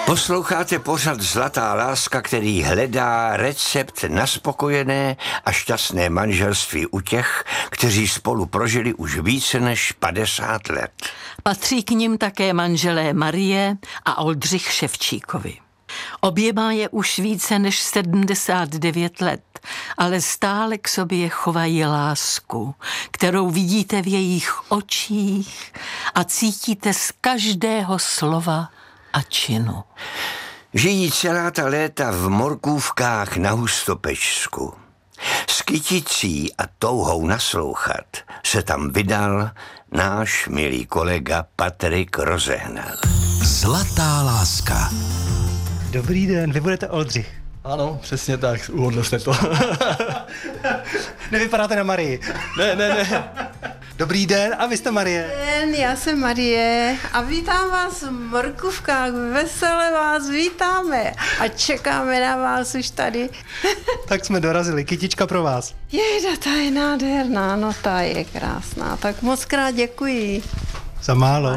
Posloucháte pořad Zlatá láska, který hledá recept na spokojené a šťastné manželství u těch, kteří spolu prožili už více než 50 let. Patří k nim také manželé Marie a Oldřich Ševčíkovi. Oběma je už více než 79 let, ale stále k sobě chovají lásku, kterou vidíte v jejich očích a cítíte z každého slova a činu. Žijí celá ta léta v Morkůvkách na Hustopečsku. S kyticí a touhou naslouchat se tam vydal náš milý kolega Patrik Rozehnal. Zlatá láska. Dobrý den, vy budete Oldřich. Ano, přesně tak, uhodl jste to. Nevypadáte na Marii. Ne. Dobrý den, a vy jste Marie. Já jsem Marie a vítám vás v Morkůvkách, vesele vás vítáme a čekáme na vás už tady. Tak jsme dorazili, kytička pro vás. Jejda, ta je nádherná, no ta je krásná, tak moc krát děkuji. Za málo.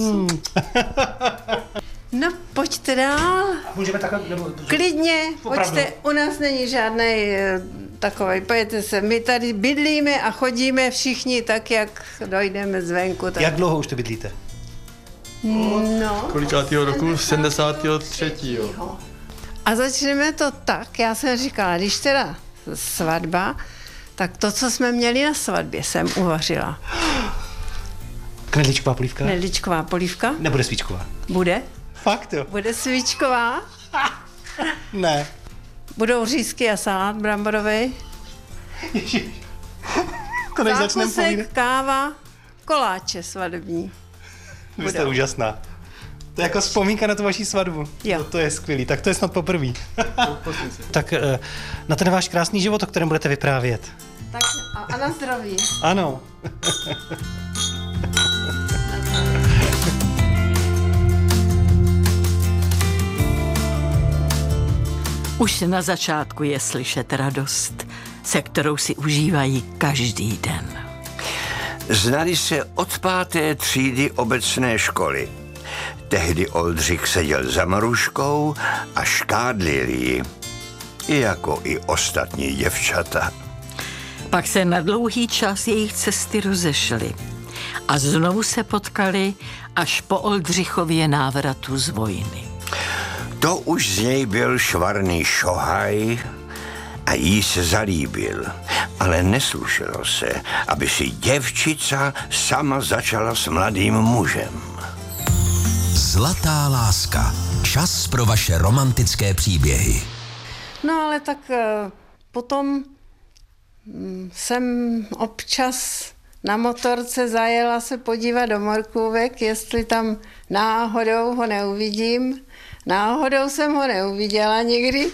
No, pojďte dál. Můžeme takhle, nebo... Klidně, Opravdu. pojďte, u nás není žádnej takovej, pojďte se, my tady bydlíme a chodíme všichni tak, jak dojdeme zvenku. Tak. Jak dlouho už to bydlíte? No. Kolikátýho roku? 73. A začneme to tak, já jsem říkala, když teda svatba, tak to, co jsme měli na svatbě, jsem uvařila. Knedlíčková polívka? Knedlíčková polívka? Nebude svíčková? Bude. Fakt jo? Bude svíčková. Ne. Budou řízky a salát bramborový. To než začneme Zákusek, povídat. káva, koláče svatební. Vy jste úžasná. To je jako vzpomínka na tu vaši svatbu. Jo. No, to je skvělý, tak to je snad poprvý. Tak na ten váš krásný život, o kterém budete vyprávět. Tak a na zdraví. Ano. Už na začátku je slyšet radost, se kterou si užívají každý den. Znali se od 5. třídy obecné školy. Tehdy Oldřich seděl za Maruškou a škádlil ji, jako i ostatní děvčata. Pak se na dlouhý čas jejich cesty rozešly a znovu se potkali až po Oldřichově návratu z vojny. To už z něj byl švarný šohaj a jí se zalíbil, ale neslušelo se, aby si děvčica sama začala s mladým mužem. Zlatá láska. Čas pro vaše romantické příběhy. No ale tak potom jsem občas na motorce zajela se podívat do Morkůvek, jestli tam náhodou ho neuvidím. Náhodou jsem ho neuviděla nikdy.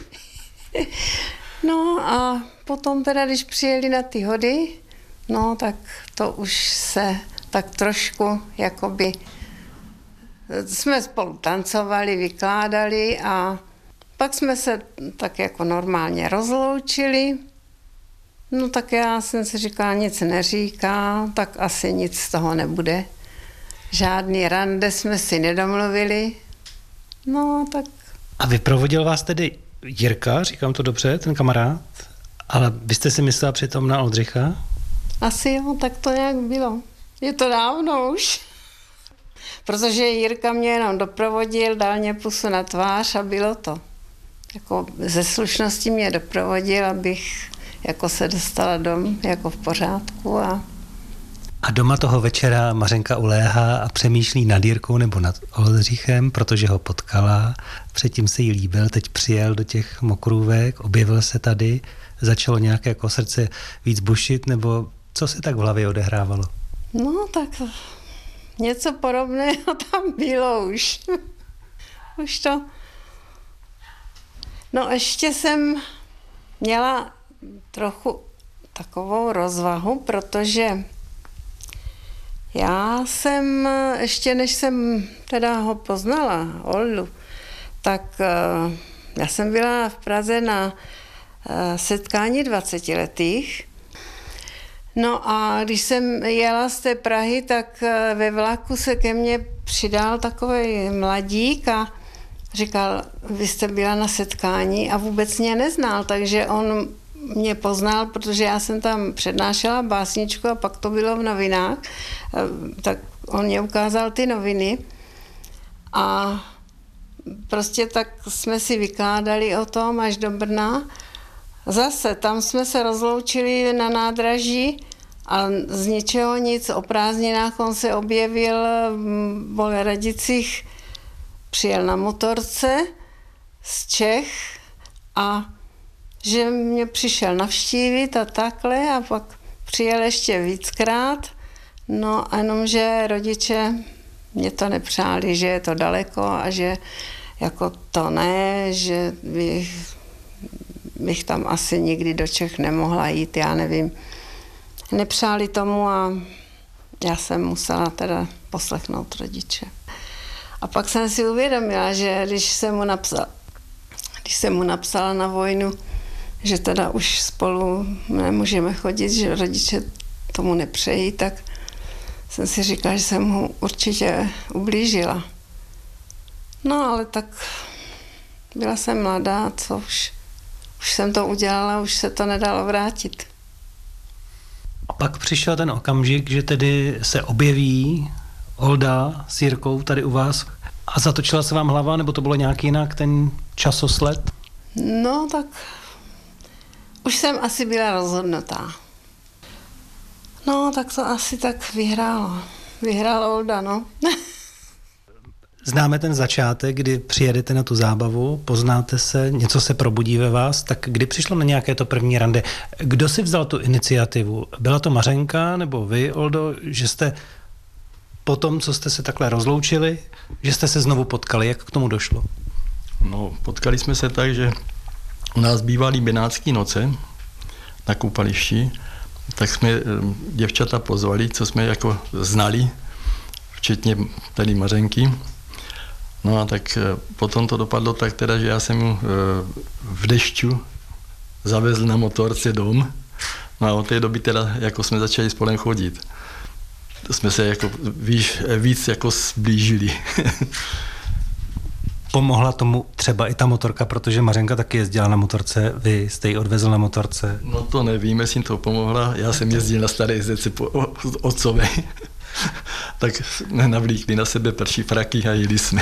No a potom teda, když přijeli na ty hody, no tak to už se tak trošku jakoby jsme spolu tancovali, vykládali a pak jsme se tak jako normálně rozloučili. No tak já jsem si říkala, nic neříká, tak asi nic z toho nebude. Žádný rande jsme si nedomluvili. No tak... A vyprovodil vás tedy Jirka, říkám to dobře, ten kamarád, ale vy jste si myslela přitom na Oldřicha? Asi jo, tak to nějak bylo. Je to dávno už. Protože Jirka mě jenom doprovodil, dal mě pusu na tvář a bylo to. Jako ze slušnosti mě doprovodil, abych jako se dostala dom jako v pořádku. A doma toho večera Mařenka uléhá a přemýšlí nad Jirkou nebo nad Oldřichem, protože ho potkala. Předtím se jí líbil, teď přijel do těch Mokrůvek, objevil se tady, začalo nějaké jako srdce víc bušit, nebo co se tak v hlavě odehrávalo? No tak něco podobného tam bylo už. Už to... No ještě jsem měla trochu takovou rozvahu, protože já jsem, ještě než jsem teda ho poznala, Oldu, tak já jsem byla v Praze na setkání 20letých. No a když jsem jela z té Prahy, tak ve vlaku se ke mně přidal takový mladík a říkal, vy jste byla na setkání a vůbec mě neznal, takže on mě poznal, protože já jsem tam přednášela básničku a pak to bylo v novinách, tak on mě ukázal ty noviny a prostě tak jsme si vykládali o tom až do Brna. Zase tam jsme se rozloučili na nádraží a z ničeho nic, o prázdninách on se objevil v Boleradicích, přijel na motorce z Čech a že mě přišel navštívit a takhle a pak přijel ještě víckrát, no a jenomže rodiče mě to nepřáli, že je to daleko a že jako to ne, že bych tam asi nikdy do Čech nemohla jít, já nevím. Nepřáli tomu a já jsem musela teda poslechnout rodiče. A pak jsem si uvědomila, že když jsem mu napsala na vojnu, že teda už spolu nemůžeme chodit, že rodiče tomu nepřejí, tak jsem si říkala, že jsem mu určitě ublížila. No ale tak byla jsem mladá, co už jsem to udělala, už se to nedalo vrátit. A pak přišel ten okamžik, že tedy se objeví Olda s Jirkou tady u vás a zatočila se vám hlava, nebo to bylo nějak jinak, ten časosled? No tak už jsem asi byla rozhodnutá. No tak to asi tak vyhrálo. Vyhrál Olda, no. Známe ten začátek, kdy přijedete na tu zábavu, poznáte se, něco se probudí ve vás, tak kdy přišlo na nějaké to první rande? Kdo si vzal tu iniciativu? Byla to Mařenka nebo vy, Oldo, že jste po tom, co jste se takhle rozloučili, že jste se znovu potkali? Jak k tomu došlo? No, potkali jsme se tak, že u nás bývaly Benátské noce na koupališti, tak jsme děvčata pozvali, co jsme jako znali, včetně tady Mařenky. No a tak potom to dopadlo tak teda, že já jsem mu v dešťu zavezl na motorce dom. No a od té doby teda jako jsme začali spolem chodit. Jsme se jako víc jako zblížili. Pomohla tomu třeba i ta motorka, protože Mařenka taky jezdila na motorce, vy jste ji odvezl na motorce. No to nevím, jestli to pomohla. Já jsem jezdil na staré jezdeci otcové. Tak jsme navlíkli na sebe prší fraky a jeli jsme.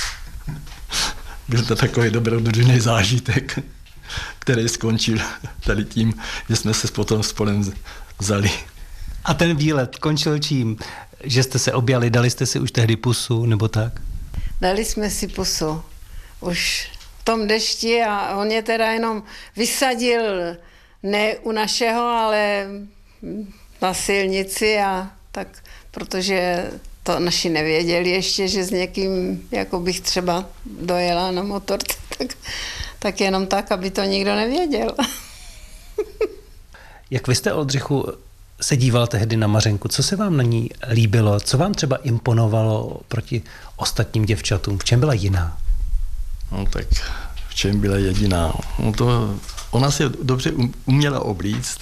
Byl to takový dobrodružný zážitek, který skončil tady tím, že jsme se potom spolem vzali. A ten výlet končil čím? Že jste se objali, dali jste si už tehdy pusu, nebo tak? Dali jsme si pusu už v tom dešti a on je teda jenom vysadil ne u našeho, ale na silnici a tak, protože to naši nevěděli ještě, že s někým, jako bych třeba dojela na motorce, tak jenom tak, aby to nikdo nevěděl. Jak vy jste, Oldřichu, se díval tehdy na Mařenku? Co se vám na ní líbilo? Co vám třeba imponovalo proti ostatním děvčatům? V čem byla jiná? No tak v čem byla jediná? No ona se dobře uměla oblíct,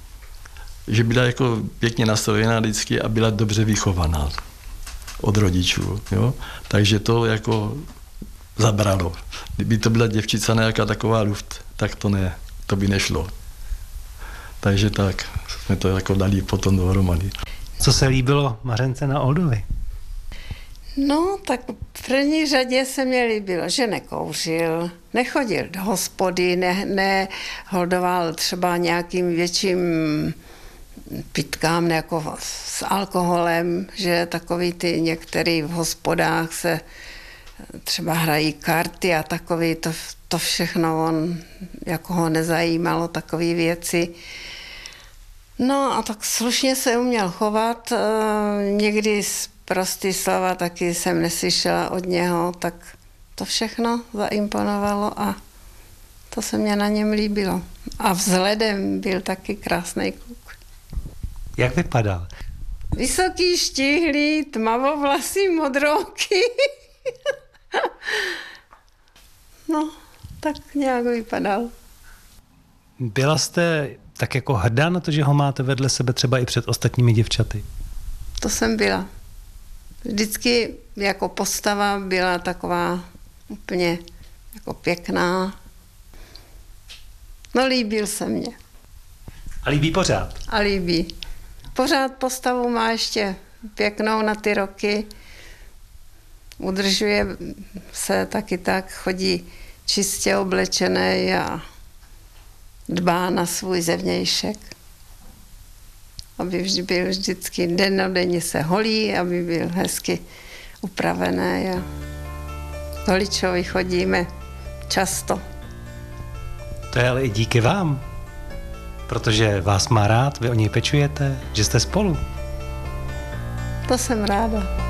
že byla jako pěkně nastrojená vždycky a byla dobře vychovaná od rodičů. Jo? Takže to jako zabralo. Kdyby to byla děvčica nějaká taková luft, tak to ne, to by nešlo. Takže tak jsme to jako dali potom dohromady. Co se líbilo Mařence na Oldovi? No, tak v první řadě se mě líbilo, že nekouřil, nechodil do hospody, neholdoval třeba nějakým větším pitkám jako s alkoholem, že takový ty některý v hospodách se třeba hrají karty a takový, to všechno on, jako ho nezajímalo, takové věci. No a tak slušně se uměl chovat, někdy prostý slova taky jsem neslyšela od něho, tak to všechno zaimponovalo a to se mě na něm líbilo. A vzhledem byl taky krásný kluk. Jak vypadal? Vysoký, štíhlý, tmavovlasý, modrooky. No, tak nějak vypadal. Byla jste tak jako hrdá na to, že ho máte vedle sebe třeba i před ostatními děvčaty? To jsem byla. Vždycky jako postava byla taková úplně jako pěkná. No líbil se mně. A líbí pořád? A líbí. Pořád postavu má ještě pěknou na ty roky. Udržuje se taky tak, chodí čistě oblečený a dbá na svůj zevnějšek. Aby byl vždycky dennodenně se holí, aby byl hezky upravený. A k holičovi chodíme často. To je ale i díky vám, protože vás má rád, vy o něj pečujete, že jste spolu. To jsem ráda.